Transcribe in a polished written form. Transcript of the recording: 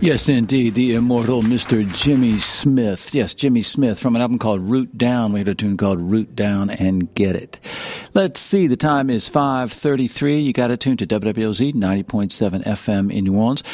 Yes, indeed. The immortal Mr. Jimmy Smith. Yes, Jimmy Smith from an album called Root Down. We had a tune called Root Down and Get It. Let's see. The time is 5:33. You got a tune to WWOZ 90.7 FM in New Orleans.